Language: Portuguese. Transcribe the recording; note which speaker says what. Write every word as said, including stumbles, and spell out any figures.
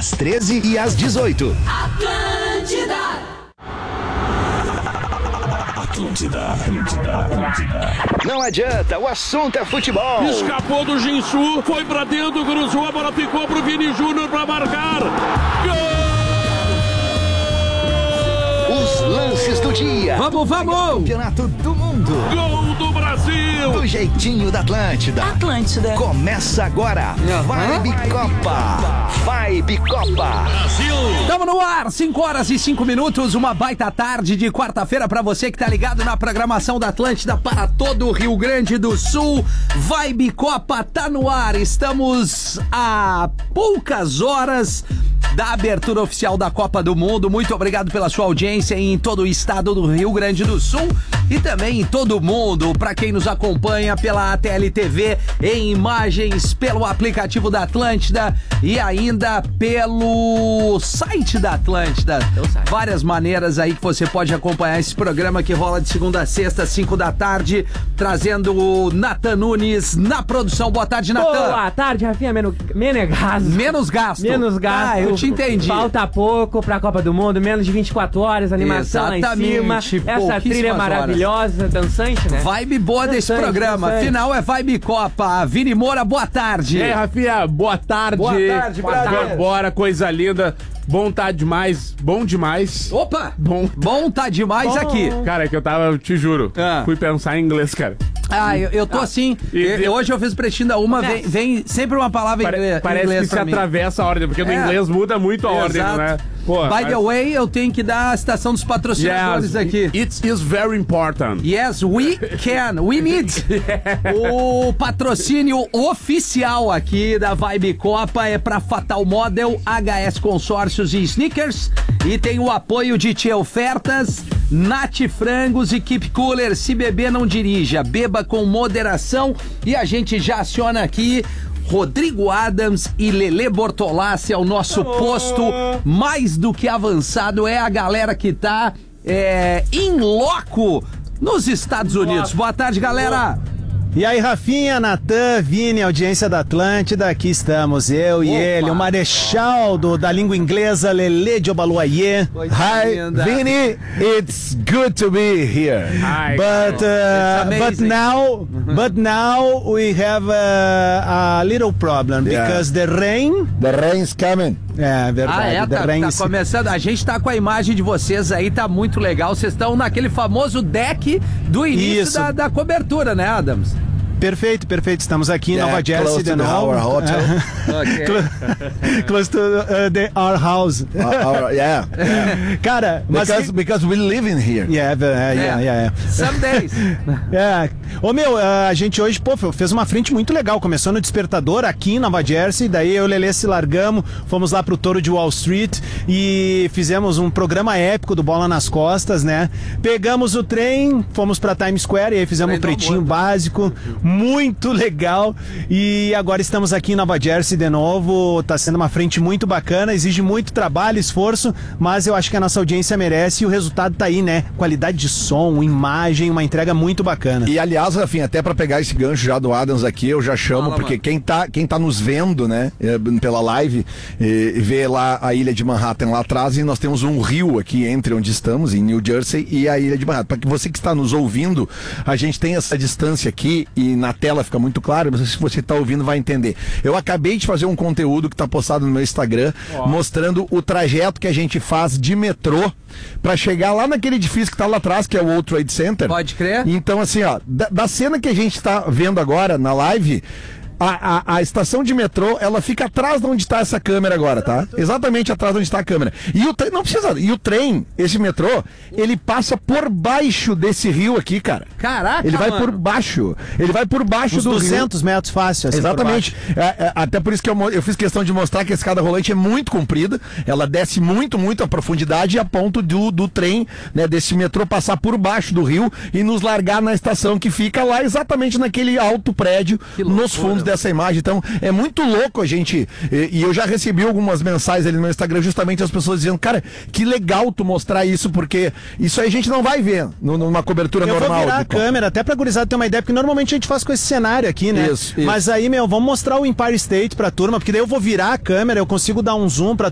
Speaker 1: às treze e às dezoito.
Speaker 2: Atlântida.
Speaker 1: Atlântida, Atlântida, Atlântida. Não adianta, o assunto é futebol.
Speaker 3: Escapou do Jinsu, foi pra dentro, cruzou, a bola ficou pro Vini Júnior pra marcar. Gol!
Speaker 1: Os lances do dia.
Speaker 4: Vamos, vamos!
Speaker 1: Campeonato do Mundo.
Speaker 3: Gol do Brasil!
Speaker 1: Do jeitinho da Atlântida.
Speaker 2: Atlântida.
Speaker 1: Começa agora. Vibe Copa. Vibe Copa.
Speaker 3: Brasil!
Speaker 4: Estamos no ar, cinco horas e cinco minutos, uma baita tarde de quarta-feira pra você que tá ligado na programação da Atlântida para todo o Rio Grande do Sul. Vibe Copa tá no ar, estamos a poucas horas da abertura oficial da Copa do Mundo. Muito obrigado pela sua audiência em todo o estado do Rio Grande do Sul e também em todo o mundo, para quem nos acompanha pela A T L T V, em imagens, pelo aplicativo da Atlântida e ainda pelo site da Atlântida. Várias maneiras aí que você pode acompanhar esse programa que rola de segunda a sexta, cinco da tarde, trazendo o Natan Nunes na produção. Boa tarde, Natan.
Speaker 5: Boa tarde, Rafinha. Menos, menos gasto.
Speaker 4: Menos gasto.
Speaker 5: Menos gasto.
Speaker 4: Ah, eu te entendi.
Speaker 5: Falta pouco pra Copa do Mundo, menos de vinte e quatro horas, animação
Speaker 4: Exatamente,
Speaker 5: lá em cima. Essa trilha é maravilhosa,
Speaker 4: horas.
Speaker 5: dançante, né?
Speaker 4: Vibe boa
Speaker 5: dançante,
Speaker 4: desse programa.
Speaker 5: dançante.
Speaker 4: Final é Vibe Copa. Vini Moura, boa tarde.
Speaker 6: E aí, Rafinha, boa tarde.
Speaker 4: Boa tarde, brother.
Speaker 6: Bora, coisa linda. Bom tá demais, bom demais.
Speaker 4: Opa!
Speaker 6: Bom.
Speaker 4: Bom tá demais
Speaker 5: Bom.
Speaker 4: aqui.
Speaker 6: Cara, é que eu tava, eu te juro,
Speaker 4: Ah.
Speaker 6: fui pensar em inglês, cara.
Speaker 4: Ah, eu, eu tô assim.
Speaker 6: E-
Speaker 4: eu- hoje eu fiz pretinho da uma, vem, vem sempre uma palavra em
Speaker 6: Pare-
Speaker 4: inglês.
Speaker 6: parece
Speaker 4: inglês
Speaker 6: que se
Speaker 4: pra mim.
Speaker 6: atravessa a ordem, porque no
Speaker 4: É.
Speaker 6: inglês muda muito a ordem,
Speaker 4: Exato.
Speaker 6: né? Pô,
Speaker 4: By
Speaker 6: mas-
Speaker 4: the way, eu tenho que dar a citação dos patrocinadores
Speaker 6: Yes,
Speaker 4: aqui.
Speaker 6: it is very important.
Speaker 4: Yes, we can, we need. O patrocínio oficial aqui da Vibe Copa é para Fatal Model, H S Consórcios e Sneakers. E tem o apoio de Tia Ofertas, Nat Frangos e Keep Cooler. Se beber, não dirija, beba com moderação. E a gente já aciona aqui Rodrigo Adams e Lelê Bortolassi, é o nosso posto mais do que avançado. É a galera que tá é, in loco nos Estados Unidos. Boa tarde, galera.
Speaker 7: E aí, Rafinha, Natan, Vini, audiência da Atlântida, aqui estamos, eu e
Speaker 4: Opa.
Speaker 7: ele, o marechal do, da língua inglesa, Lelê de Obaluayê.
Speaker 4: Hi,
Speaker 7: Vini, it's good to be here.
Speaker 6: Hi,
Speaker 7: But, uh,
Speaker 4: It's
Speaker 7: but
Speaker 4: amazing.
Speaker 7: now, but now we have a, a little problem,
Speaker 8: Yeah.
Speaker 7: because the rain...
Speaker 8: The rain's coming.
Speaker 7: É, verdade,
Speaker 4: Ah, é?
Speaker 7: the
Speaker 4: Tá,
Speaker 7: rain
Speaker 4: tá
Speaker 7: is-
Speaker 4: começando. A gente tá com a imagem de vocês aí, tá muito legal. Vocês estão naquele famoso deck do início
Speaker 7: Isso.
Speaker 4: da, da cobertura, né, Adams?
Speaker 7: Perfeito, perfeito, estamos aqui em
Speaker 8: Yeah,
Speaker 7: Nova Jersey
Speaker 8: close
Speaker 7: de
Speaker 8: to the
Speaker 7: novo.
Speaker 8: our hotel.
Speaker 4: Ok.
Speaker 7: Clo- Close to uh, the, our house.
Speaker 8: Uh, uh, yeah,
Speaker 7: Cara, mas...
Speaker 8: because because we live in here.
Speaker 7: Yeah, yeah, yeah, yeah.
Speaker 4: Some days.
Speaker 7: É. Ô meu, a gente hoje, pô, fez uma frente muito legal. Começou no Despertador aqui em Nova Jersey, daí eu e o Lelê se largamos, fomos lá pro Touro de Wall Street e fizemos um programa épico do Bola nas Costas, né? Pegamos o trem, fomos pra Times Square e aí fizemos um
Speaker 4: Trem do
Speaker 7: pretinho
Speaker 4: amor.
Speaker 7: básico, muito legal. E agora estamos aqui em Nova Jersey de novo. Tá sendo uma frente muito bacana, exige muito trabalho, esforço, mas eu acho que a nossa audiência merece e o resultado tá aí, né? Qualidade de som, imagem, uma entrega muito bacana.
Speaker 8: E aliás, Rafinha, até pra pegar esse gancho já do Adams aqui, eu já chamo,
Speaker 4: Fala,
Speaker 8: porque
Speaker 4: mano.
Speaker 8: quem tá, quem tá nos vendo, né, eh, pela live, eh, vê lá a ilha de Manhattan lá atrás e nós temos um rio aqui entre onde estamos, em New Jersey, e a ilha de Manhattan. Para que você que está nos ouvindo, a gente tem essa distância aqui e na tela fica muito claro, mas se você está ouvindo vai entender. Eu acabei de fazer um conteúdo que está postado no meu Instagram, mostrando o trajeto que a gente faz de metrô para chegar lá naquele edifício que está lá atrás, que é o World Trade Center.
Speaker 4: Pode crer.
Speaker 8: Então, assim, ó, da, da cena que a gente tá vendo agora na live, a, a, a estação de metrô, ela fica atrás de onde está essa câmera agora, tá? Exatamente atrás de onde está a câmera. E o trem, não precisa, e o trem, esse metrô, ele passa por baixo desse rio aqui, cara.
Speaker 4: Caraca,
Speaker 8: Ele vai
Speaker 4: mano.
Speaker 8: por baixo. Ele vai por baixo
Speaker 7: Uns
Speaker 8: do rio.
Speaker 7: duzentos metros fácil, assim, por
Speaker 8: Exatamente. É, é, até por isso que eu, mo- eu fiz questão de mostrar que a escada rolante é muito comprida, ela desce muito, muito a profundidade a ponto do, do trem, né, desse metrô passar por baixo do rio e nos largar na estação que fica lá exatamente naquele alto prédio, nos fundos dessa imagem. Então é muito louco a gente, e, e eu já recebi algumas mensagens ali no meu Instagram, justamente as pessoas dizendo, cara, que legal tu mostrar isso, porque isso aí a gente não vai ver no- numa cobertura
Speaker 7: Eu
Speaker 8: normal.
Speaker 7: vou virar a
Speaker 8: de Copa.
Speaker 7: câmera, até pra gurizada ter uma ideia, porque normalmente a gente faz com esse cenário aqui, né?
Speaker 8: Isso, isso.
Speaker 7: Mas aí, meu, vamos mostrar o Empire State pra turma, porque daí eu vou virar a câmera, eu consigo dar um zoom pra